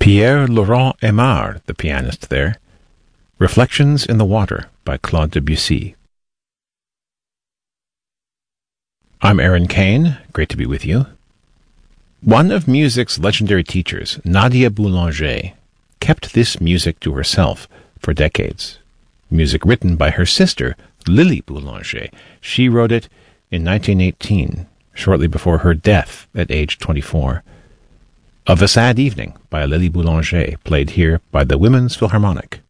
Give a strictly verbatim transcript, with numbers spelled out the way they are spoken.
Pierre-Laurent Aimard, the pianist there. Reflections in the Water by Claude Debussy. I'm Aaron Kane. Great to be with you. One of music's legendary teachers, Nadia Boulanger, kept this music to herself for decades. Music written by her sister, Lily Boulanger. She wrote it in nineteen eighteen, shortly before her death at age twenty-four. Of a Sad Evening by Lily Boulanger, played here by the Women's Philharmonic.